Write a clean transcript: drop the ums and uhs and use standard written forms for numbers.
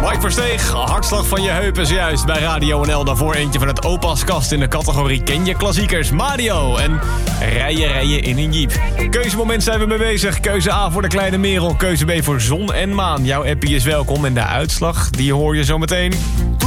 Mike Versteeg, hartslag van je heupen zojuist bij Radio NL. Daarvoor eentje van het Opaskast in de categorie Ken je klassiekers. Mario en rijden in een jeep. Keuzemoment zijn we mee bezig. Keuze A voor de kleine Merel. Keuze B voor zon en maan. Jouw appie is welkom en de uitslag die hoor je zo meteen.